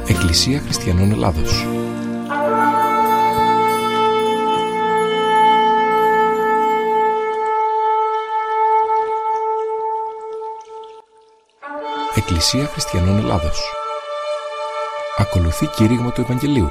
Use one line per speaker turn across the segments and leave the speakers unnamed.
Εκκλησία Χριστιανών Ελλάδος. Εκκλησία Χριστιανών Ελλάδος. Ακολουθεί κήρυγμα του Ευαγγελίου.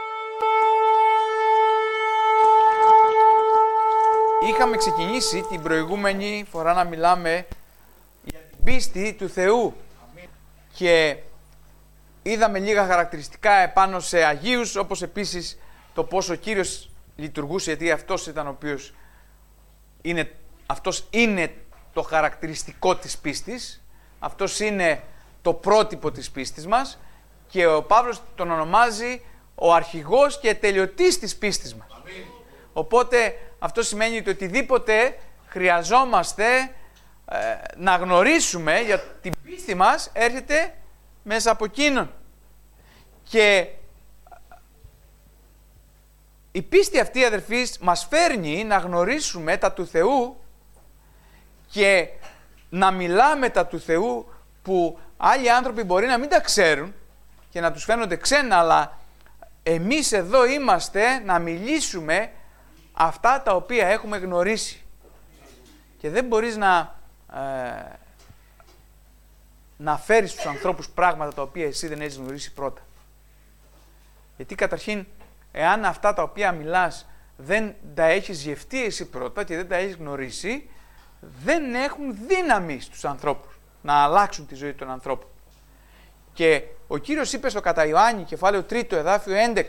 Είχαμε ξεκινήσει την προηγούμενη φορά να μιλάμε για την πίστη του Θεού και είδαμε λίγα χαρακτηριστικά επάνω σε Αγίους, όπως επίσης το πώς ο Κύριος λειτουργούσε, γιατί αυτός ήταν ο οποίος αυτός είναι το χαρακτηριστικό της πίστης, αυτός είναι το πρότυπο της πίστης μας και ο Παύλος τον ονομάζει ο αρχηγός και τελειωτής της πίστης μας. Αμήν. Οπότε αυτό σημαίνει ότι οτιδήποτε χρειαζόμαστε να γνωρίσουμε για την πίστη μας έρχεται μέσα από εκείνον. Και η πίστη αυτή, αδερφοί, μας φέρνει να γνωρίσουμε τα του Θεού και να μιλάμε τα του Θεού που άλλοι άνθρωποι μπορεί να μην τα ξέρουν και να τους φαίνονται ξένα, αλλά εμείς εδώ είμαστε να μιλήσουμε αυτά τα οποία έχουμε γνωρίσει. Και δεν μπορείς να φέρεις στους ανθρώπους πράγματα τα οποία εσύ δεν έχεις γνωρίσει πρώτα. Γιατί καταρχήν, εάν αυτά τα οποία μιλάς δεν τα έχεις γευτεί εσύ πρώτα και δεν τα έχεις γνωρίσει, δεν έχουν δύναμη στους ανθρώπους να αλλάξουν τη ζωή των ανθρώπων. Και ο Κύριος είπε στο κατά Ιωάννη, κεφάλαιο 3, εδάφιο 11.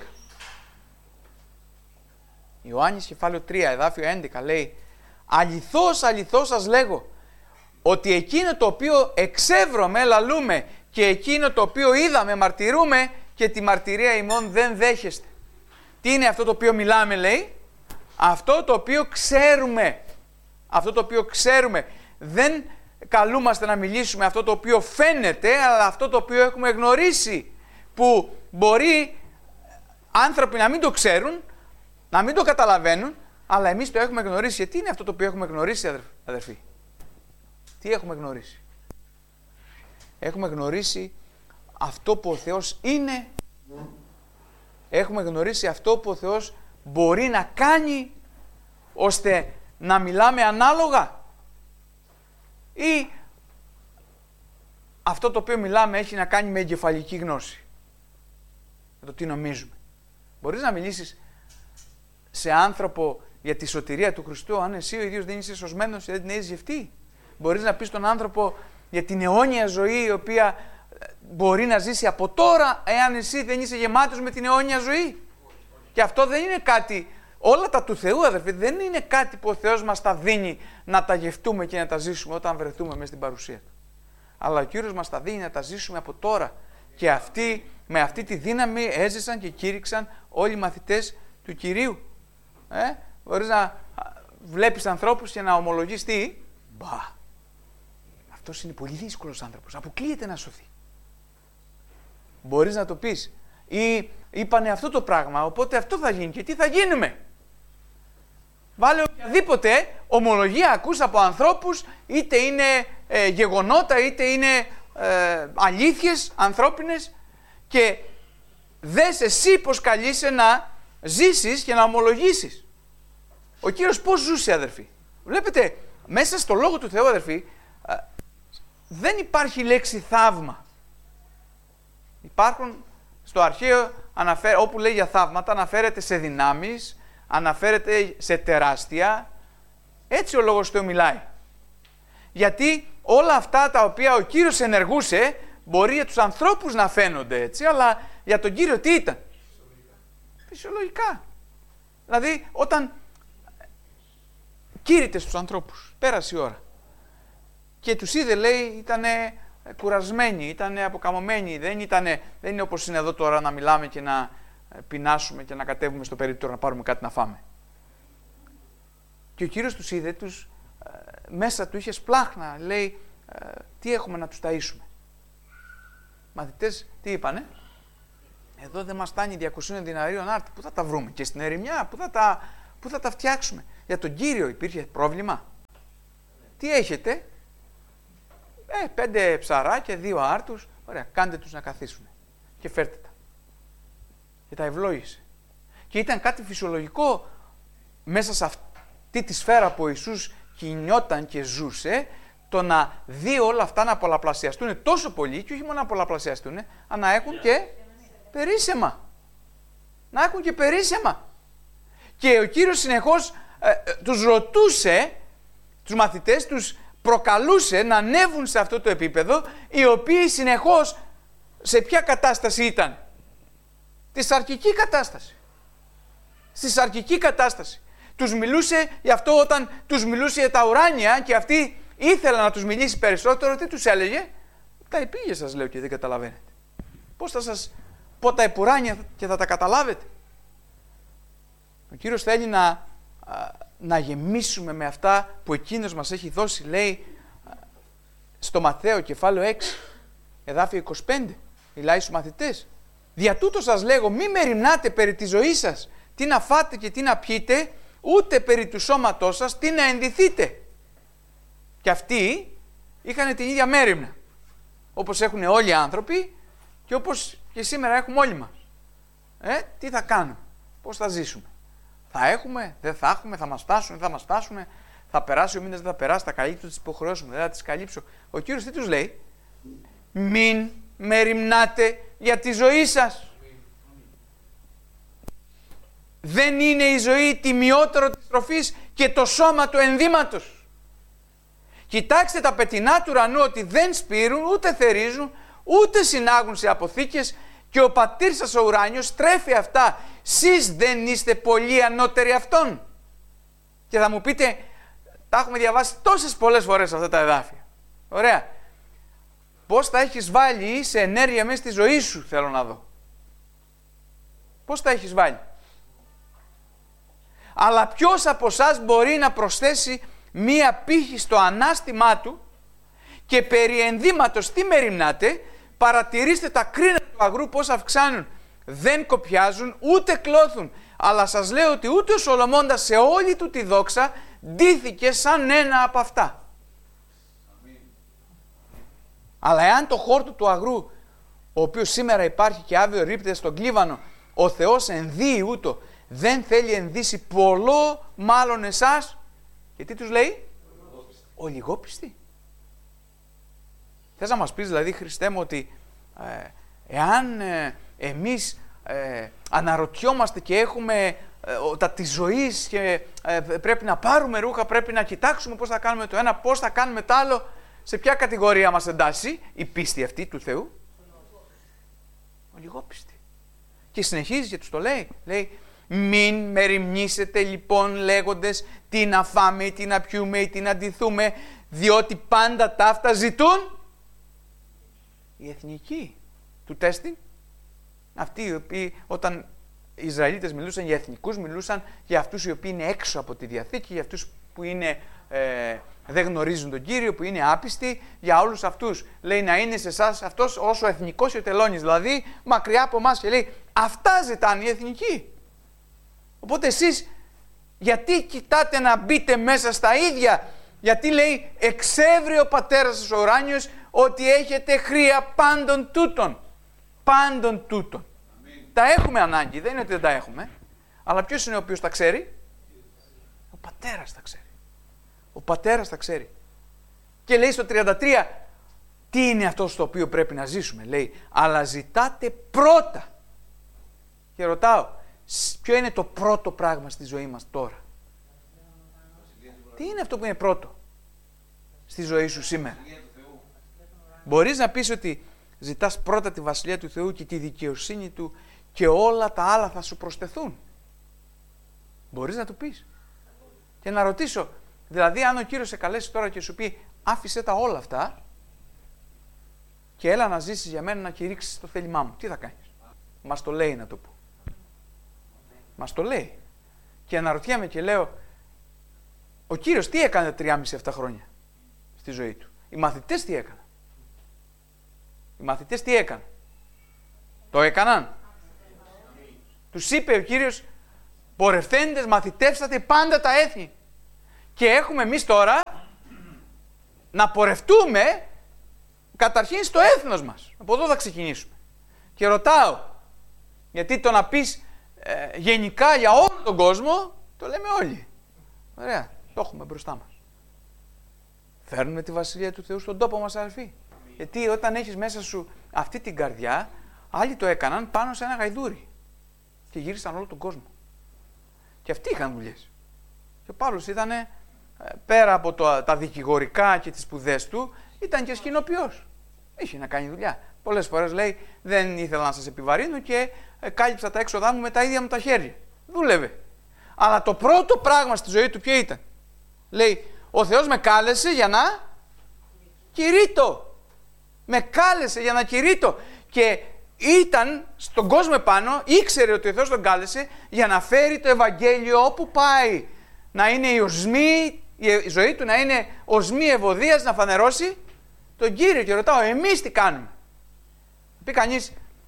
Ιωάννης, κεφάλαιο 3, εδάφιο 11, λέει: «Αληθώς, αληθώς σας λέγω, ότι εκείνο το οποίο εξεύρωμε λαλούμε και εκείνο το οποίο είδαμε μαρτυρούμε και τη μαρτυρία ημών δεν δέχεστε». Τι είναι αυτό το οποίο μιλάμε, λέει? Αυτό το οποίο ξέρουμε. Αυτό το οποίο ξέρουμε. Δεν καλούμαστε να μιλήσουμε αυτό το οποίο φαίνεται, αλλά αυτό το οποίο έχουμε γνωρίσει. Που μπορεί άνθρωποι να μην το ξέρουν, να μην το καταλαβαίνουν, αλλά εμείς το έχουμε γνωρίσει. Τι είναι αυτό το οποίο έχουμε γνωρίσει, αδερφοί? Τι έχουμε γνωρίσει? Έχουμε γνωρίσει αυτό που ο Θεός είναι. Έχουμε γνωρίσει αυτό που ο Θεός μπορεί να κάνει ώστε να μιλάμε ανάλογα. Ή αυτό το οποίο μιλάμε έχει να κάνει με εγκεφαλική γνώση. Με το τι νομίζουμε. Μπορείς να μιλήσεις σε άνθρωπο για τη σωτηρία του Χριστού αν εσύ ο ίδιος δεν είσαι σωσμένος και δεν την έχεις γευτεί? Μπορείς να πεις στον άνθρωπο για την αιώνια ζωή η οποία μπορεί να ζήσει από τώρα εάν εσύ δεν είσαι γεμάτος με την αιώνια ζωή? Και αυτό δεν είναι κάτι, όλα τα του Θεού, αδερφοί, δεν είναι κάτι που ο Θεός μας τα δίνει να τα γευτούμε και να τα ζήσουμε όταν βρεθούμε μέσα στην παρουσία Του. Αλλά ο Κύριος μας τα δίνει να τα ζήσουμε από τώρα. Και αυτοί με αυτή τη δύναμη έζησαν και κήρυξαν όλοι οι μαθητές του Κυρίου. Μπορείς να βλέπεις ανθρώπους και να ομολογείς τι? Μπα, αυτός είναι πολύ δύσκολος άνθρωπος, αποκλείεται να σωθεί. Μπορείς να το πεις. Ή είπανε αυτό το πράγμα, οπότε αυτό θα γίνει. Και τι θα γίνουμε? Βάλε οποιαδήποτε ομολογία ακούς από ανθρώπους, είτε είναι γεγονότα, είτε είναι αλήθειες ανθρώπινες, και δες εσύ πως καλείσαι να ζήσεις και να ομολογήσεις. Ο Κύριος πώς ζούσε, αδερφοί? Βλέπετε, μέσα στο Λόγο του Θεού, αδερφοί, δεν υπάρχει λέξη θαύμα. Υπάρχουν στο αρχαίο, όπου λέει για θαύματα, αναφέρεται σε δυνάμεις, αναφέρεται σε τεράστια. Έτσι ο Λόγος του Θεού μιλάει. Γιατί όλα αυτά τα οποία ο Κύριος ενεργούσε, μπορεί για τους ανθρώπους να φαίνονται έτσι, αλλά για τον Κύριο τι ήταν? Φυσιολογικά. Δηλαδή, όταν κήρυτε στους ανθρώπους, πέρασε η ώρα και τους είδε, λέει, ήτανε κουρασμένοι, ήτανε αποκαμωμένοι, δεν είναι όπως είναι εδώ τώρα να μιλάμε και να πεινάσουμε και να κατέβουμε στο περίπτωρο να πάρουμε κάτι να φάμε. Και ο Κύριος τους είδε, μέσα του είχε σπλάχνα, λέει, τι έχουμε να τους ταΐσουμε? Μαθητές τι είπανε? Εδώ δεν μας φτάνει 200 διναρίων άρτη, πού θα τα βρούμε? Και στην ερημιά, πού θα τα φτιάξουμε? Για τον Κύριο υπήρχε πρόβλημα? Τι έχετε? 5 ψαράκια, 2 άρτους, ωραία, κάντε τους να καθίσουν και φέρτε τα. και τα ευλόγησε. Και ήταν κάτι φυσιολογικό μέσα σε αυτή τη σφαίρα που ο Ιησούς κινιόταν και ζούσε, το να δει όλα αυτά να πολλαπλασιαστούν τόσο πολύ, και όχι μόνο να πολλαπλασιαστούν, αλλά να έχουν και περίσσεμα. Να έχουν και περίσσεμα. Και ο Κύριος συνεχώς τους ρωτούσε, τους μαθητές, τους προκαλούσε να ανέβουν σε αυτό το επίπεδο, οι οποίοι συνεχώς σε ποια κατάσταση ήταν? Τη σαρκική κατάσταση. Στη σαρκική κατάσταση. Τους μιλούσε γι' αυτό, όταν τους μιλούσε για τα ουράνια και αυτοί ήθελαν να τους μιλήσει περισσότερο, τι τους έλεγε? Τα επίγεια σας λέω και δεν καταλαβαίνετε. Πώς θα σας πω τα επουράνια και θα τα καταλάβετε? Ο Κύριος θέλει να γεμίσουμε με αυτά που Εκείνος μας έχει δώσει, λέει στο Ματθαίο κεφάλαιο 6, εδάφιο 25, μιλάει στους μαθητές. Δια τούτο σας λέγω, μη μεριμνάτε περί της ζωής σας, τι να φάτε και τι να πιείτε, ούτε περί του σώματός σας, τι να ενδυθείτε. Και αυτοί είχαν την ίδια μέριμνα, όπως έχουν όλοι οι άνθρωποι και όπως και σήμερα έχουμε όλοι μας. Τι θα κάνουμε, πώς θα ζήσουμε? Θα έχουμε, δεν θα έχουμε, θα μας φτάσουν, δεν θα μας φτάσουν, θα περάσει ο μήνας, δεν θα περάσει, θα καλύψω τις υποχρεώσεις μου, δεν θα τις καλύψω. Ο Κύριος τι τους λέει? Μην μεριμνάτε για τη ζωή σας. Δεν είναι η ζωή τιμιότερο της τροφής και το σώμα του ενδύματος? Κοιτάξτε τα πετεινά του ουρανού, ότι δεν σπείρουν, ούτε θερίζουν, ούτε συνάγουν σε αποθήκες, και ο πατήρ σας ο ουράνιος τρέφει αυτά. Σεις δεν είστε πολύ ανώτεροι αυτών? Και θα μου πείτε, τα έχουμε διαβάσει τόσες πολλές φορές αυτά τα εδάφια. Ωραία. Πώς τα έχεις βάλει σε ενέργεια μέσα στη ζωή σου, θέλω να δω. Πώς τα έχεις βάλει? Αλλά ποιος από εσάς μπορεί να προσθέσει μία πύχη στο ανάστημά του? Και περί ενδύματος τι μεριμνάτε? Παρατηρήστε τα κρίνα του αγρού πώς αυξάνουν. Δεν κοπιάζουν ούτε κλώθουν. Αλλά σας λέω ότι ούτε ο Σολομώντας σε όλη του τη δόξα ντύθηκε σαν ένα από αυτά. Αμήν. Αλλά εάν το χόρτο του αγρού, ο οποίος σήμερα υπάρχει και αύριο ρίπτεται στον κλίβανο, ο Θεός ενδύει ούτω, δεν θέλει ενδύσει πολλό μάλλον εσάς? Και τι τους λέει? Ο λιγόπιστοι. Θες να μας πεις δηλαδή, Χριστέ μου, ότι εάν εμείς αναρωτιόμαστε και έχουμε τα της ζωής και πρέπει να πάρουμε ρούχα, πρέπει να κοιτάξουμε πώς θα κάνουμε το ένα, πώς θα κάνουμε το άλλο, σε ποια κατηγορία μας εντάσσει η πίστη αυτή του Θεού? Ο λιγόπιστη. Και συνεχίζει και τους το λέει. Λέει, μην μεριμνήσετε λοιπόν λέγοντες τι να φάμε ή τι να πιούμε ή τι να ντυθούμε, διότι πάντα ταύτα ζητούν οι εθνικοί του τέστην. Αυτοί οι οποίοι, όταν οι Ισραηλίτες μιλούσαν για εθνικούς, μιλούσαν για αυτούς οι οποίοι είναι έξω από τη Διαθήκη, για αυτούς που είναι, δεν γνωρίζουν τον Κύριο, που είναι άπιστοι, για όλους αυτούς. Λέει να είναι σε εσάς αυτός όσο εθνικός ο τελώνης, δηλαδή μακριά από εμάς, και λέει αυτά ζητάνε οι εθνικοί. Οπότε εσείς γιατί κοιτάτε να μπείτε μέσα στα ίδια? Γιατί λέει εξεύρει ο πατέρας σας ο ουράνιος ότι έχετε χρία πάντων τούτων. Πάντων τούτων. Τα έχουμε ανάγκη, δεν είναι ότι δεν τα έχουμε. Αλλά ποιος είναι ο οποίος τα ξέρει? Ο πατέρας τα ξέρει. Ο πατέρας τα ξέρει. Και λέει στο 33, τι είναι αυτό στο οποίο πρέπει να ζήσουμε? Λέει, αλλά ζητάτε πρώτα. Και ρωτάω, ποιο είναι το πρώτο πράγμα στη ζωή μας τώρα? Τι είναι αυτό που είναι πρώτο στη ζωή σου σήμερα? Μπορείς να πεις ότι ζητάς πρώτα τη Βασιλεία του Θεού και τη δικαιοσύνη Του και όλα τα άλλα θα σου προσθεθούν? Μπορείς να το πεις? Και να ρωτήσω, δηλαδή αν ο Κύριος σε καλέσει τώρα και σου πει άφησε τα όλα αυτά και έλα να ζήσεις για μένα, να κηρύξεις το θέλημά μου, τι θα κάνεις? Μας το λέει να το πω. Μας το λέει. Και αναρωτιέμαι και λέω, ο Κύριος τι έκανε 3,5-7 χρόνια στη ζωή του? Οι μαθητές τι έκαναν? Οι μαθητές τι έκαναν? Το έκαναν? Τους είπε ο Κύριος, πορευθέντες μαθητεύσατε πάντα τα έθνη. Και έχουμε εμείς τώρα να πορευτούμε καταρχήν στο έθνος μας. Από εδώ θα ξεκινήσουμε. Και ρωτάω, Γιατί το να πεις γενικά για όλο τον κόσμο, το λέμε όλοι. Ωραία, το έχουμε μπροστά μας. Φέρνουμε τη Βασιλεία του Θεού στον τόπο μας, αδελφοί. Γιατί όταν έχεις μέσα σου αυτή την καρδιά, άλλοι το έκαναν πάνω σε ένα γαϊδούρι και γύρισαν όλο τον κόσμο. Και αυτοί είχαν δουλειές. Και ο Παύλος ήταν, πέρα από τα δικηγορικά και τις σπουδές του, ήταν και σκηνοποιός. Είχε να κάνει δουλειά. Πολλές φορές λέει, δεν ήθελα να σας επιβαρύνω και κάλυψα τα έξοδά μου με τα ίδια μου τα χέρια. Δούλευε. Αλλά το πρώτο πράγμα στη ζωή του ποιο ήταν? Λέει, ο Θεός με κάλεσε για να κηρύττω. Με κάλεσε για να κηρύττω. Και ήταν στον κόσμο επάνω, ήξερε ότι ο Θεός τον κάλεσε για να φέρει το Ευαγγέλιο όπου πάει. Να είναι η ζωή του να είναι οσμή ευωδίας, να φανερώσει τον Κύριο. Και ρωτάω, εμείς τι κάνουμε? Πει κανείς,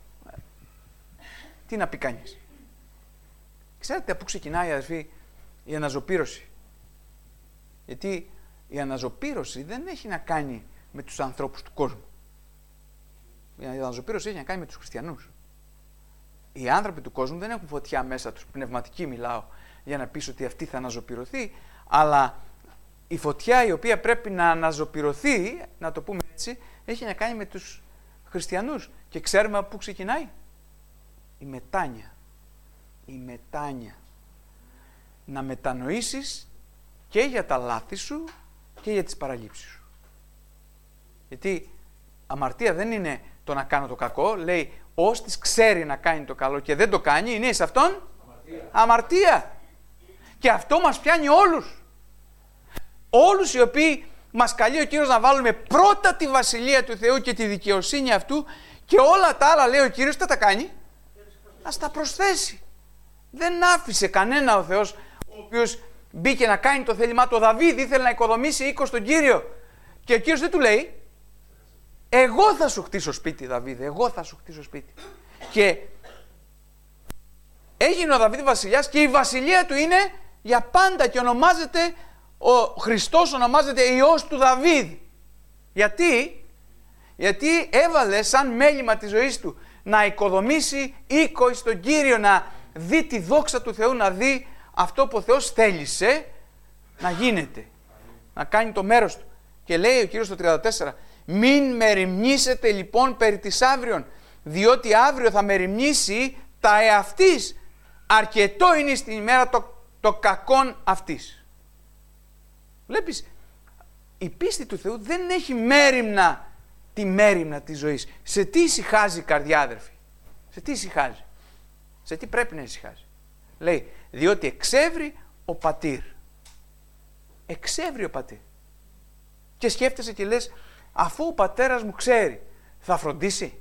τι να πει κανείς? Ξέρετε από πού ξεκινάει, αδερφοί, η αναζωπήρωση? Γιατί η αναζωπήρωση δεν έχει να κάνει με τους ανθρώπους του κόσμου. Η αναζωπήρωση έχει να κάνει με τους χριστιανούς. Οι άνθρωποι του κόσμου δεν έχουν φωτιά μέσα τους, πνευματική μιλάω, για να πεις ότι αυτή θα αναζωπηρωθεί, αλλά η φωτιά η οποία πρέπει να αναζωπηρωθεί, να το πούμε έτσι, έχει να κάνει με τους χριστιανούς. Και ξέρουμε από πού ξεκινάει? Η μετάνοια. Η μετάνοια. Να μετανοήσεις και για τα λάθη σου και για τις παραλήψεις σου. Γιατί αμαρτία δεν είναι το να κάνω το κακό. Λέει, όστις ξέρει να κάνει το καλό και δεν το κάνει, είναι σε αυτόν αμαρτία. Και αυτό μας πιάνει όλους. Όλους οι οποίοι μας καλεί ο Κύριος να βάλουμε πρώτα τη Βασιλεία του Θεού και τη δικαιοσύνη αυτού, και όλα τα άλλα, λέει ο Κύριος, τι τα κάνει? Ας τα προσθέσει. Δεν άφησε κανένα ο Θεός, ο οποίος μπήκε να κάνει το θέλημά του. Ο Δαβίδ ήθελε να οικοδομήσει οίκο στον Κύριο. Και ο Κύριος δεν του λέει, εγώ θα σου χτίσω σπίτι, Δαβίδ, εγώ θα σου χτίσω σπίτι. Και έγινε ο Δαβίδ βασιλιάς και η βασιλεία του είναι για πάντα και ονομάζεται, ο Χριστός ονομάζεται Υιός του Δαβίδ. Γιατί έβαλε σαν μέλημα της ζωής του να οικοδομήσει οίκο στον Κύριο, να δει τη δόξα του Θεού, να δει αυτό που ο Θεός θέλησε να γίνεται, να κάνει το μέρος του. Και λέει ο Κύριος το 34, μην μεριμνήσετε λοιπόν περί της αύριον, διότι αύριο θα μεριμνήσει τα εαυτής, αρκετό είναι στην ημέρα το κακόν αυτής. Βλέπεις, η πίστη του Θεού δεν έχει μέριμνα, τη μέριμνα της ζωής. Σε τι ησυχάζει η καρδιά, αδερφοι? Σε τι ησυχάζει? Σε τι πρέπει να ησυχάζει? Λέει, διότι εξεύρει ο πατήρ. Εξεύρει ο πατήρ. Και σκέφτεσαι και λες, αφού ο πατέρας μου ξέρει, θα φροντίσει?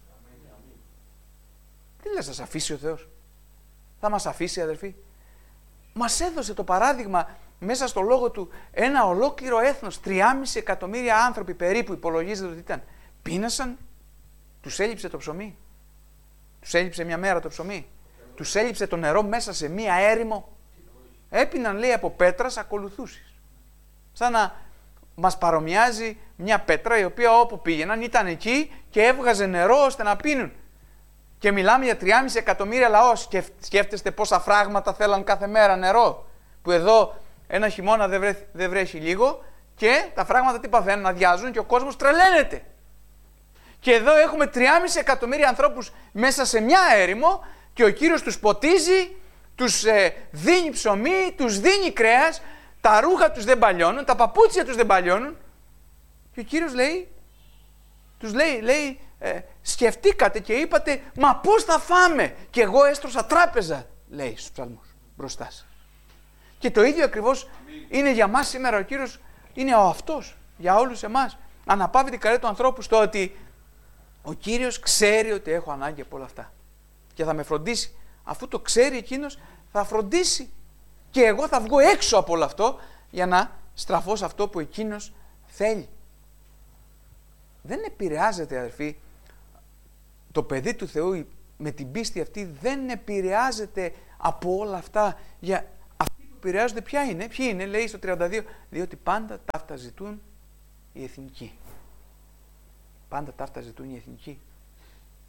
Τι λες, θα σε αφήσει ο Θεός? Θα μας αφήσει, αδερφοί? Μας έδωσε το παράδειγμα μέσα στο λόγο του ένα ολόκληρο έθνος, 3,5 εκατομμύρια άνθρωποι περίπου υπολογίζεται ότι ήταν. Πείνασαν, τους έλειψε το ψωμί. Τους έλειψε μια μέρα το ψωμί. Τους έλειψε το νερό μέσα σε μία έρημο. Έπιναν, λέει, από πέτρας ακολουθούσεις. Σαν να μας παρομοιάζει μια πέτρα η οποία όπου πήγαιναν ήταν εκεί και έβγαζε νερό ώστε να πίνουν. Και μιλάμε για 3,5 εκατομμύρια λαός. Σκέφτεστε πόσα φράγματα θέλαν κάθε μέρα νερό. Που εδώ ένα χειμώνα δεν βρέχει λίγο και τα φράγματα τι παθαίνουν? Αδειάζουν και ο κόσμος τρελαίνεται. Και εδώ έχουμε 3,5 εκατομμύρια ανθρώπους μέσα σε μια έρημο και ο Κύριος τους ποτίζει, τους δίνει ψωμί, τους δίνει κρέας, τα ρούχα τους δεν παλιώνουν, τα παπούτσια τους δεν παλιώνουν. Και ο Κύριος τους λέει, σκεφτήκατε και είπατε, μα πώς θα φάμε? Και εγώ έστρωσα τράπεζα, λέει στους ψαλμούς μπροστά σας. Και το ίδιο ακριβώς είναι για μας σήμερα. Ο Κύριος είναι ο αυτός για όλους εμάς. Αναπαύει την καρδιά του ανθρώπου στο ότι ο Κύριος ξέρει ότι έχω ανάγκη από όλα αυτά και θα με φροντίσει. Αφού το ξέρει εκείνος, θα φροντίσει και εγώ θα βγω έξω από όλο αυτό για να στραφώ σε αυτό που εκείνος θέλει. Δεν επηρεάζεται, αδερφοί, το παιδί του Θεού με την πίστη αυτή δεν επηρεάζεται από όλα αυτά. Για αυτοί που επηρεάζονται ποιοι είναι, λέει στο 32, διότι πάντα ταύτα ζητούν οι εθνικοί. Πάντα ταύτα ζητούν οι εθνικοί.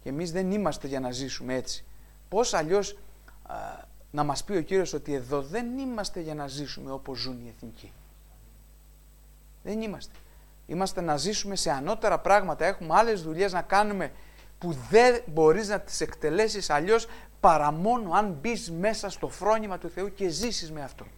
Και εμείς δεν είμαστε για να ζήσουμε έτσι. Πώς αλλιώς να μας πει ο Κύριος ότι εδώ δεν είμαστε για να ζήσουμε όπως ζουν οι εθνικοί. Δεν είμαστε. Είμαστε να ζήσουμε σε ανώτερα πράγματα. Έχουμε άλλες δουλειές να κάνουμε που δεν μπορείς να τις εκτελέσεις αλλιώς παρά μόνο αν μπεις μέσα στο φρόνημα του Θεού και ζήσεις με αυτό.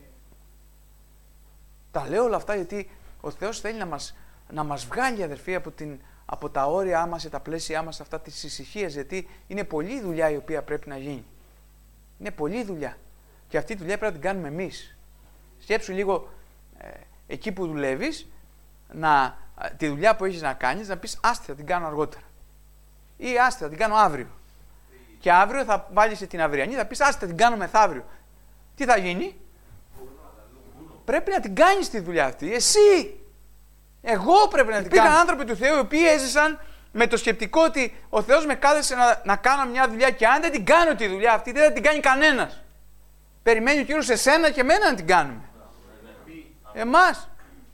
Τα λέω όλα αυτά γιατί ο Θεός θέλει να μας βγάλει, αδερφοί, από τα όρια μας και τα πλαίσια μας αυτά της ησυχίας, γιατί είναι πολλή δουλειά η οποία πρέπει να γίνει. Είναι πολλή δουλειά. Και αυτή τη δουλειά πρέπει να την κάνουμε εμείς. Σκέψου λίγο εκεί που δουλεύεις, τη δουλειά που έχεις να κάνεις, να πεις άστη θα την κάνω αργότερα. Ή άστη θα την κάνω αύριο. Και αύριο θα βάλεις την αυριανή, θα πεις άστη θα την κάνω μεθαύριο. Τι θα γίνει? Πρέπει να την κάνεις τη δουλειά αυτή. Εσύ! Εγώ πρέπει να την κάνω. Υπήρχαν άνθρωποι του Θεού οι οποίοι έζησαν με το σκεπτικό ότι ο Θεός με κάλεσε να κάνω μια δουλειά και αν δεν την κάνω τη δουλειά αυτή δεν θα την κάνει κανένας. Περιμένει ο Κύριος εσένα και εμένα να την κάνουμε. Εμάς.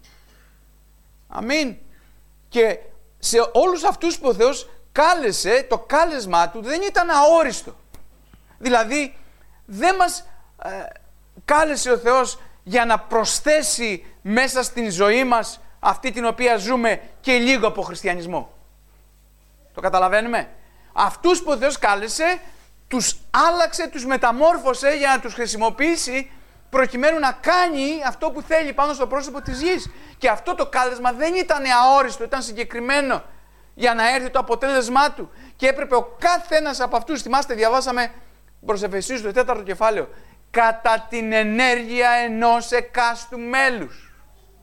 Αμήν. Και σε όλους αυτούς που ο Θεός κάλεσε, το κάλεσμά του δεν ήταν αόριστο. Δηλαδή δεν μας κάλεσε ο Θεός για να προσθέσει μέσα στην ζωή μας αυτή την οποία ζούμε και λίγο από χριστιανισμό. Το καταλαβαίνουμε? Αυτούς που ο Θεός κάλεσε, τους άλλαξε, τους μεταμόρφωσε για να τους χρησιμοποιήσει προκειμένου να κάνει αυτό που θέλει πάνω στο πρόσωπο της γης. Και αυτό το κάλεσμα δεν ήταν αόριστο, ήταν συγκεκριμένο για να έρθει το αποτέλεσμά του. Και έπρεπε ο κάθε ένας από αυτούς, θυμάστε διαβάσαμε προς Εφεσίους το 4ο κεφάλαιο, κατά την ενέργεια ενός εκάστου μέλους.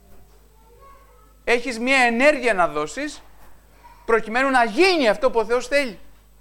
Έχεις μια ενέργεια να δώσεις προκειμένου να γίνει αυτό που ο Θεός θέλει.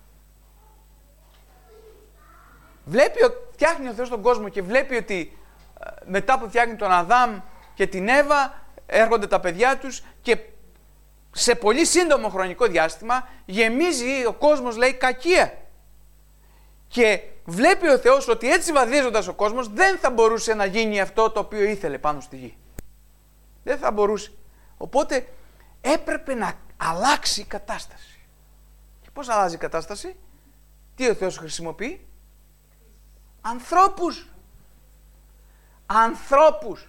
Φτιάχνει ο Θεός τον κόσμο και βλέπει ότι μετά που φτιάχνει τον Αδάμ και την Εύα έρχονται τα παιδιά τους και σε πολύ σύντομο χρονικό διάστημα γεμίζει ο κόσμος, λέει, κακία. Και βλέπει ο Θεός ότι έτσι βαδίζοντας ο κόσμος δεν θα μπορούσε να γίνει αυτό το οποίο ήθελε πάνω στη γη. Δεν θα μπορούσε. Οπότε έπρεπε να αλλάξει η κατάσταση. Και πώς αλλάζει η κατάσταση? Τι ο Θεός χρησιμοποιεί? Ανθρώπους. Ανθρώπους.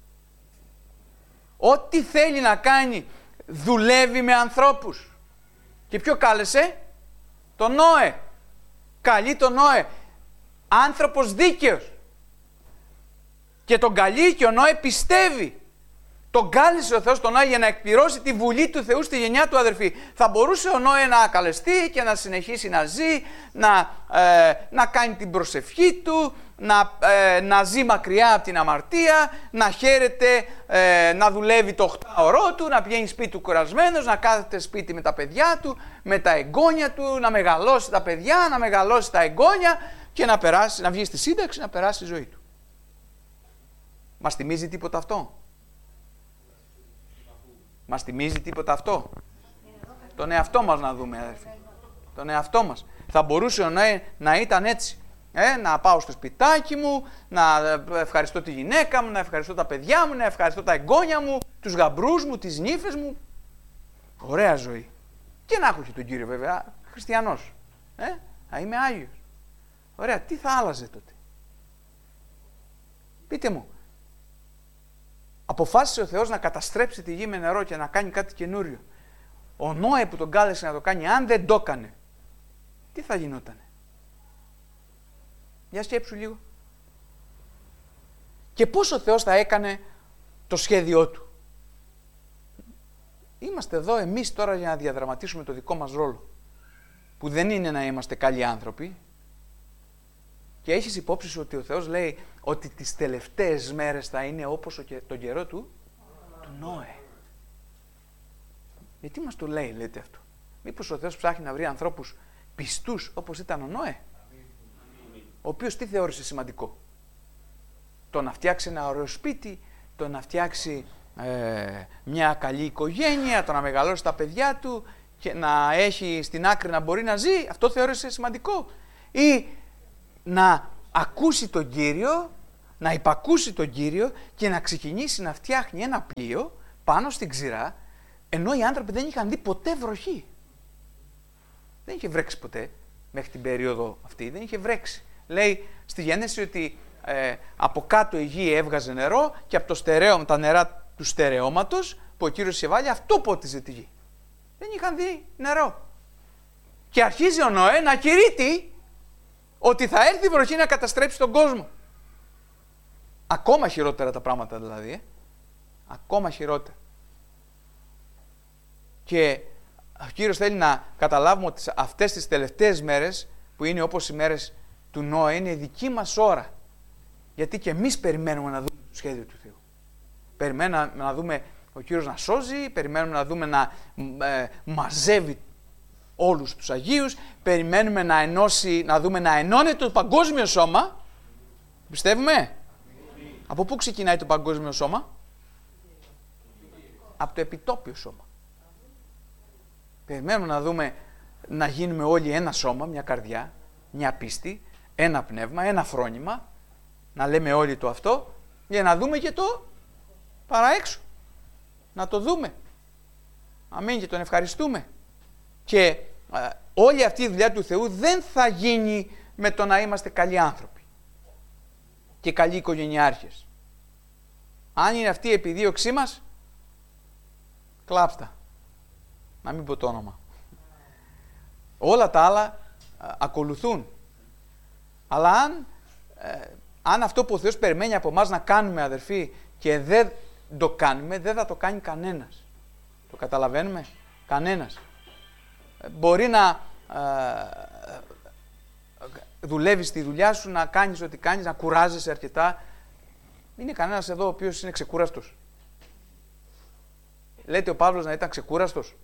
Ό,τι θέλει να κάνει δουλεύει με ανθρώπους. Και ποιο κάλεσε? Τον Νόε. Καλεί τον Νόε. Άνθρωπος δίκαιος. Και τον καλεί και ο Νόε πιστεύει. Τον κάλεσε ο Θεός τον Νόε για να εκπληρώσει τη βουλή του Θεού στη γενιά του, αδερφοί. Θα μπορούσε ο Νόε να καλεστεί και να συνεχίσει να ζει, να κάνει την προσευχή του, να ζει μακριά από την αμαρτία, να χαίρεται, να δουλεύει το 8ωρο του, να πηγαίνει σπίτι του κουρασμένος, να κάθεται σπίτι με τα παιδιά του, με τα εγγόνια του, να μεγαλώσει τα παιδιά, να μεγαλώσει τα εγγόνια και να βγει στη σύνταξη, να περάσει τη ζωή του. Μας θυμίζει τίποτα αυτό? Μας θυμίζει τίποτα αυτό? Τον εαυτό μας να δούμε, αδερφοί. Τον εαυτό μας. Θα μπορούσε ο Νόε να ήταν έτσι. Να πάω στο σπιτάκι μου, να ευχαριστώ τη γυναίκα μου, να ευχαριστώ τα παιδιά μου, να ευχαριστώ τα εγγόνια μου, τους γαμπρούς μου, τις νύφες μου. Ωραία ζωή. Και να έχω και τον Κύριο βέβαια, χριστιανός. Να είμαι Άγιος. Ωραία, τι θα άλλαζε τότε? Πείτε μου. Αποφάσισε ο Θεός να καταστρέψει τη γη με νερό και να κάνει κάτι καινούριο. Ο Νόε που τον κάλεσε να το κάνει, αν δεν το έκανε, τι θα γινότανε? Για σκέψου λίγο. Και πώς ο Θεός θα έκανε το σχέδιό του? Είμαστε εδώ εμείς τώρα για να διαδραματίσουμε το δικό μας ρόλο. Που δεν είναι να είμαστε καλοί άνθρωποι. Και έχεις υπόψη σου ότι ο Θεός λέει ότι τις τελευταίες μέρες θα είναι όπως τον καιρό του Νόε. Γιατί μας το λέει, λέτε αυτό? Μήπως ο Θεός ψάχνει να βρει ανθρώπους πιστούς όπως ήταν ο Νόε? Ο οποίος τι θεώρησε σημαντικό? Το να φτιάξει ένα ωραίο σπίτι, το να φτιάξει μια καλή οικογένεια, το να μεγαλώσει τα παιδιά του και να έχει στην άκρη να μπορεί να ζει, αυτό θεώρησε σημαντικό? Ή να ακούσει τον Κύριο, να υπακούσει τον Κύριο και να ξεκινήσει να φτιάχνει ένα πλοίο πάνω στην ξηρά, ενώ οι άνθρωποι δεν είχαν δει ποτέ βροχή? Δεν είχε βρέξει ποτέ μέχρι την περίοδο αυτή, δεν είχε βρέξει. Λέει στη Γένεση ότι από κάτω η γη έβγαζε νερό και από τα νερά του στερεώματος που ο Κύριος είχε βάλει, αυτό πότιζε τη γη. Δεν είχαν δει νερό. Και αρχίζει ο Νόε να κηρύττει ότι θα έρθει η βροχή να καταστρέψει τον κόσμο. Ακόμα χειρότερα τα πράγματα δηλαδή. Ακόμα χειρότερα. Και ο Κύριος θέλει να καταλάβουμε ότι αυτές τις τελευταίες μέρες, που είναι όπως οι μέρες του Νόε, είναι η δική μας ώρα. Γιατί και εμείς περιμένουμε να δούμε το σχέδιο του Θεού. Περιμένουμε να δούμε ο Κύριος να σώζει, περιμένουμε να δούμε να μαζεύει όλους τους Αγίους, περιμένουμε να δούμε να ενώνεται το παγκόσμιο σώμα. Πιστεύουμε? Από πού ξεκινάει το παγκόσμιο σώμα? Από το επιτόπιο σώμα. Περιμένουμε να δούμε να γίνουμε όλοι ένα σώμα, μια καρδιά, μια πίστη, ένα πνεύμα, ένα φρόνημα, να λέμε όλοι το αυτό, για να δούμε και το παραέξω. Να το δούμε. Αμήν, και τον ευχαριστούμε. Και όλη αυτή η δουλειά του Θεού δεν θα γίνει με το να είμαστε καλοί άνθρωποι και καλοί οικογενειάρχες. Αν είναι αυτή η επιδίωξή μας, κλάψτα. Να μην πω το όνομα. Όλα τα άλλα ακολουθούν. Αλλά αν αυτό που ο Θεός περιμένει από εμάς να κάνουμε, αδερφοί, και δεν το κάνουμε, δεν θα το κάνει κανένας. Το καταλαβαίνουμε? Κανένας. Μπορεί να δουλεύεις τη δουλειά σου, να κάνεις ό,τι κάνεις, να κουράζεσαι αρκετά. Είναι κανένας εδώ ο οποίος είναι ξεκούραστος? Λέτε ο Παύλος να ήταν ξεκούραστος?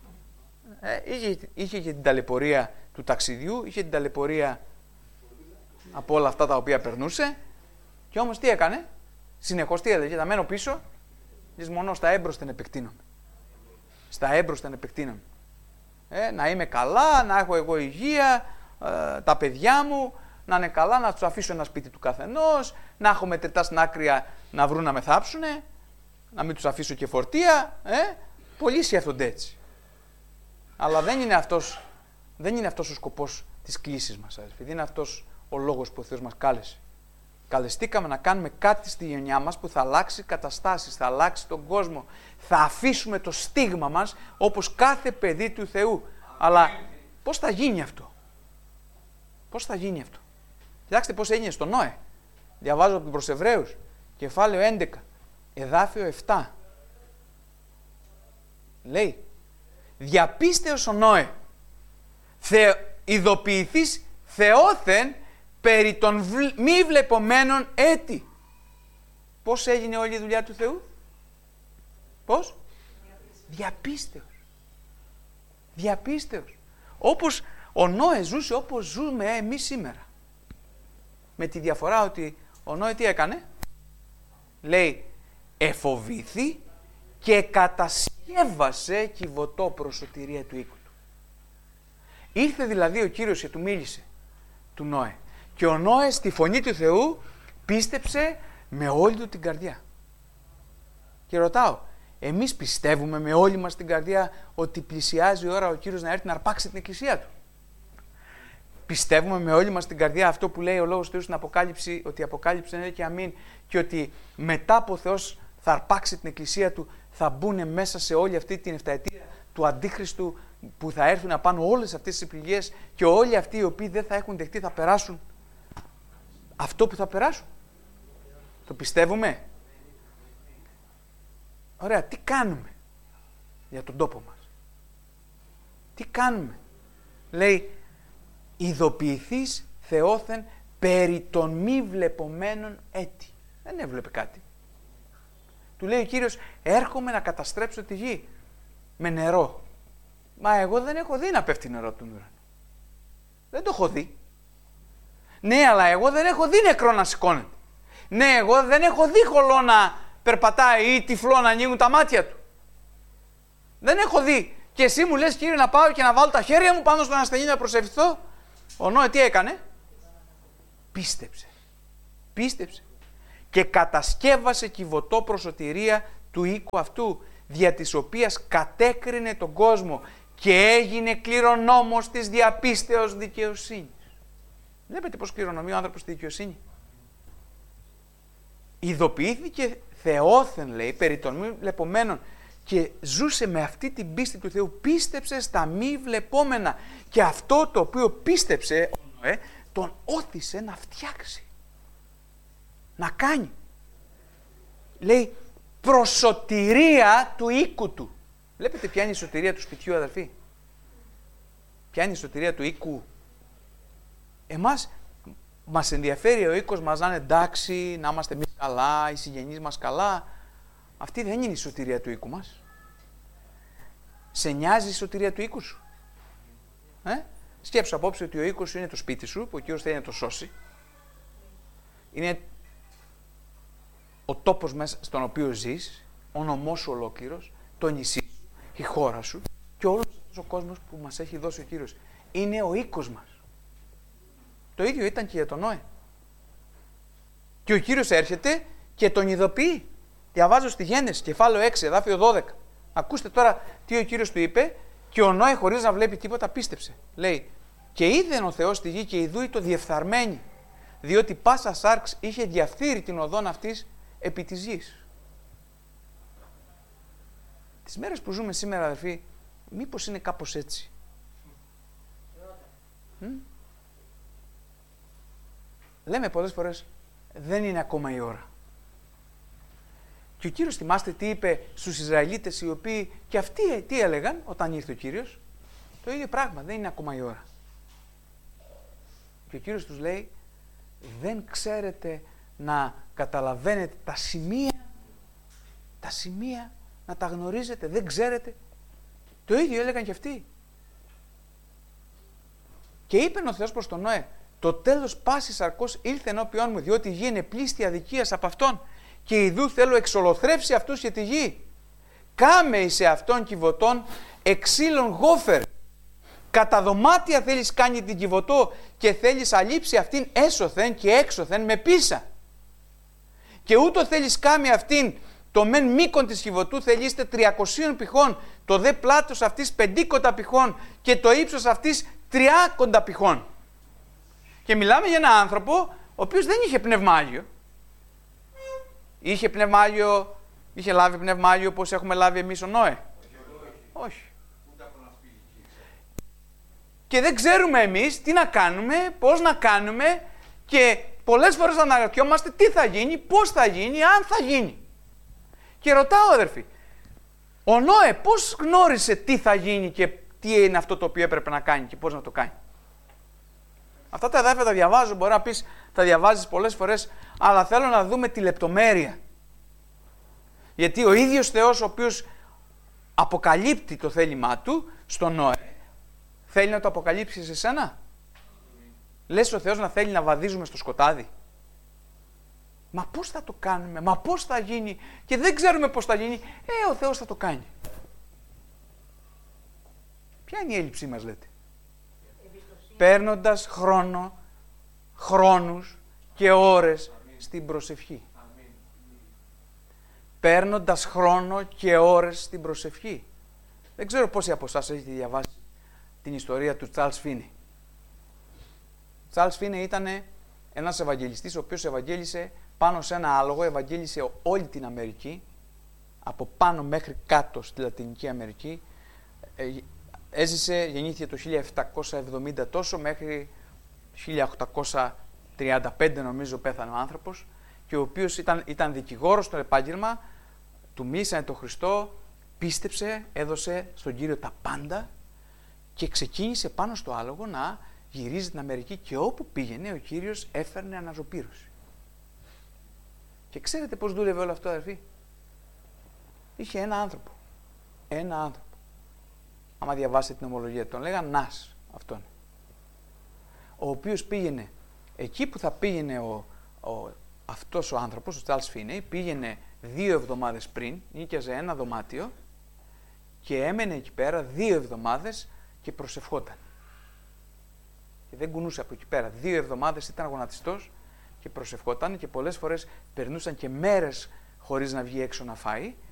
Είχε και την ταλαιπωρία του ταξιδιού, είχε την ταλαιπωρία από όλα αυτά τα οποία περνούσε, και όμως τι έκανε? Συνεχώς τι έλεγε? Θα μένω πίσω, μόνο στα έμπροσθεν επεκτείνομαι. Στα έμπροσθεν επεκτείνομαι. Να είμαι καλά, να έχω εγώ υγεία, τα παιδιά μου να είναι καλά, να τους αφήσω ένα σπίτι του καθενός, να έχω μετρητά στην άκρη να βρουν να με θάψουνε, να μην τους αφήσω και φορτία. Πολλοί σκέφτονται έτσι. Αλλά δεν είναι αυτός ο σκοπός της κλήσης μας, αδελφοί. Δεν είναι αυτός ο λόγος που ο Θεός μας κάλεσε. Καλεστήκαμε να κάνουμε κάτι στη γενιά μας που θα αλλάξει καταστάσεις, θα αλλάξει τον κόσμο. Θα αφήσουμε το στίγμα μας όπως κάθε παιδί του Θεού. Αλλά πώς θα γίνει αυτό? Πώς θα γίνει αυτό? Κοιτάξτε πώς έγινε στο Νόε. Διαβάζω από προς Εβραίους, κεφάλαιο 11, εδάφιο 7. Λέει, διαπίστεως ο Νόε, ειδοποιηθείς Θεόθεν περί των μη βλεπομένων έτη. Πώς έγινε όλη η δουλειά του Θεού? Πώς? Διαπίστεως. Διαπίστεως. Όπως ο Νόε ζούσε όπως ζούμε εμείς σήμερα. Με τη διαφορά ότι ο Νόε τι έκανε? Λέει, εφοβήθη και κατασκεύασε κυβωτό προς σωτηρία του οίκου του. Ήρθε δηλαδή ο Κύριος και του μίλησε, του Νόε. Και ο Νόε στη φωνή του Θεού πίστεψε με όλη του την καρδιά. Και ρωτάω, εμείς πιστεύουμε με όλη μας την καρδιά ότι πλησιάζει η ώρα ο Κύριος να έρθει να αρπάξει την εκκλησία του? Πιστεύουμε με όλη μας την καρδιά αυτό που λέει ο Λόγος του Θεού στην Αποκάλυψη, ότι η Αποκάλυψη είναι και αμήν, και ότι μετά που ο Θεός θα αρπάξει την εκκλησία του, θα μπουν μέσα σε όλη αυτή την εφταετία του Αντίχριστου, που θα έρθουν να πάνε όλες αυτές τις επιλογές, και όλοι αυτοί οι οποίοι δεν θα έχουν δεχτεί θα περάσουν αυτό που θα περάσουν? Το πιστεύουμε? Ωραία, τι κάνουμε για τον τόπο μας? Τι κάνουμε? Λέει, ειδοποιηθείς Θεόθεν περί των μη βλεπομένων έτη. Δεν έβλεπε κάτι. Του λέει ο Κύριος, έρχομαι να καταστρέψω τη γη με νερό. Μα εγώ δεν έχω δει να πέφτει νερό από τον ουρανό. Δεν το έχω δει. Ναι, αλλά εγώ δεν έχω δει νεκρό να σηκώνεται. Ναι, εγώ δεν έχω δει χολό να περπατάει ή τυφλό να ανοίγουν τα μάτια του. Δεν έχω δει. Και εσύ μου λες, Κύριε, να πάω και να βάλω τα χέρια μου πάνω στον ασθενή να προσευχηθώ? Ο Νόε τι έκανε? Πίστεψε. Πίστεψε. Και κατασκεύασε κυβωτό προς σωτηρία του οίκου αυτού, δια της οποίας κατέκρινε τον κόσμο και έγινε κληρονόμος της διαπίστεως δικαιοσύνης. Βλέπετε πώς κληρονομεί ο άνθρωπος τη δικαιοσύνη. Ειδοποιήθηκε Θεόθεν, λέει, περί των μη βλεπομένων, και ζούσε με αυτή την πίστη του Θεού. Πίστεψε στα μη βλεπόμενα. Και αυτό το οποίο πίστεψε ο Νοέ, τον όθησε να φτιάξει. Να κάνει. Λέει, προσωτηρία του οίκου του. Βλέπετε ποια είναι η σωτηρία του σπιτιού, αδερφοί. Ποια είναι η σωτηρία του οίκου. Εμάς μας ενδιαφέρει ο οίκος μας να είναι εντάξει, να είμαστε εμείς καλά, οι συγγενείς μας καλά. Αυτή δεν είναι η σωτηρία του οίκου μας. Σε νοιάζει η σωτηρία του οίκου σου. Σκέψου απόψε ότι ο οίκος σου είναι το σπίτι σου, που ο Κύριος θέλει να το σώσει. Είναι ο τόπος μέσα στον οποίο ζεις, ο νομός σου ολόκληρος, το νησί σου, η χώρα σου και όλος ο κόσμος που μας έχει δώσει ο Κύριος. Είναι ο οίκος μας. Το ίδιο ήταν και για τον Νόε. Και ο Κύριος έρχεται και τον ειδοποιεί. Διαβάζω στη Γένεση, κεφάλαιο 6, εδάφιο 12. Ακούστε τώρα τι ο Κύριος του είπε, και ο Νόε, χωρίς να βλέπει τίποτα, πίστεψε. Λέει, και είδεν ο Θεός τη γη και ειδούει το διεφθαρμένη, διότι πάσα σάρξ είχε διαφθείρει την οδόν αυτής επί της γης. Τις μέρες που ζούμε σήμερα, αδερφοί, μήπως είναι κάπως έτσι. Λέμε πολλές φορές, δεν είναι ακόμα η ώρα. Και ο Κύριος, θυμάστε τι είπε στους Ισραηλίτες, οι οποίοι και αυτοί τι έλεγαν όταν ήρθε ο Κύριος? Το ίδιο πράγμα, δεν είναι ακόμα η ώρα. Και ο Κύριος τους λέει, δεν ξέρετε να καταλαβαίνετε τα σημεία να τα γνωρίζετε, δεν ξέρετε. Το ίδιο έλεγαν και αυτοί. Και είπε ο Θεός προς τον Νόε, το τέλος πάσης σαρκός ήλθε ενώπιόν μου, διότι η γη είναι πλήστη αδικίας από αυτόν, και ιδού θέλω εξολοθρεύσει αυτούς και τη γη. Κάμε εις αυτόν κυβωτών εξήλων γόφερ. Κατά δωμάτια θέλεις κάνει την κυβωτό και θέλεις αλείψει αυτήν έσωθεν και έξωθεν με πίσα. Και ούτω θέλεις κάμε αυτήν το μεν μήκον της κυβωτού θέλειστε 300 πηχών, το δε πλάτος αυτής 50 πηχών και το ύψος αυτής 30 πηχών. Και μιλάμε για έναν άνθρωπο ο οποίος δεν είχε πνευμάγιο. Είχε πνευμάγιο, είχε λάβει πνευμάγιο όπως έχουμε λάβει εμείς ο Νόε? Όχι. Και δεν ξέρουμε εμείς τι να κάνουμε, πώς να κάνουμε, και πολλές φορές αναρωτιόμαστε τι θα γίνει, πώς θα γίνει, αν θα γίνει. Και ρωτάω, αδερφοί, ο Νόε πώς γνώρισε τι θα γίνει και τι είναι αυτό το οποίο έπρεπε να κάνει και πώς να το κάνει? Αυτά τα εδάφια τα διαβάζω, μπορεί να πεις τα διαβάζεις πολλές φορές, αλλά θέλω να δούμε τη λεπτομέρεια. Γιατί ο ίδιος Θεός, ο οποίος αποκαλύπτει το θέλημά του στον Νόε, θέλει να το αποκαλύψει σε σένα? Λες ο Θεός να θέλει να βαδίζουμε στο σκοτάδι? Μα πώς θα το κάνουμε, μα πώς θα γίνει, και δεν ξέρουμε πώς θα γίνει. Ο Θεός θα το κάνει. Ποια είναι η έλλειψή μας, λέτε? Παίρνοντας χρόνους και ώρες στην προσευχή. Παίρνοντας χρόνο και ώρες στην προσευχή. Δεν ξέρω πόσοι από εσάς έχετε διαβάσει την ιστορία του Τσάρλς Φίνεϊ. Τσάρλς Φίνεϊ ήταν ένας ευαγγελιστής ο οποίος ευαγγέλισε πάνω σε ένα άλογο, ευαγγέλισε όλη την Αμερική, από πάνω μέχρι κάτω στη Λατινική Αμερική. Έζησε, γεννήθηκε το 1770 τόσο, μέχρι 1835 νομίζω πέθανε ο άνθρωπος, και ο οποίος ήταν δικηγόρος στο επάγγελμα, του μίλησανε τον Χριστό, πίστεψε, έδωσε στον Κύριο τα πάντα και ξεκίνησε πάνω στο άλογο να γυρίζει την Αμερική, και όπου πήγαινε ο Κύριος έφερνε αναζωπήρωση. Και ξέρετε πώς δούλευε όλο αυτό, αδερφοί? Είχε ένα άνθρωπο. Άμα διαβάσετε την ομολογία, τον λέγαν Νας αυτόν. Ο οποίος πήγαινε εκεί που θα πήγαινε αυτός ο άνθρωπος, ο Τσάρλς Φίνεϊ, πήγαινε 2 εβδομάδες πριν, νίκιαζε ένα δωμάτιο και έμενε εκεί πέρα 2 εβδομάδες και προσευχόταν. Και δεν κουνούσε από εκεί πέρα. 2 εβδομάδες ήταν γονατιστός και προσευχόταν, και πολλές φορές περνούσαν και μέρες χωρίς να βγει έξω να φάει,